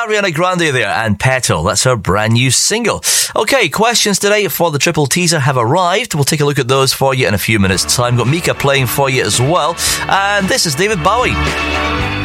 Ariana Grande there, and Petal. That's her brand new single. Okay, questions today for the triple teaser have arrived. We'll take a look at those for you in a few minutes' time. Got Mika playing for you as well. And this is David Bowie.